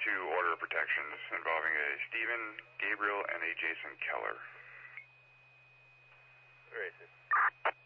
2 order of protections involving a Stephen, Gabriel, and a Jason Keller. Where is it?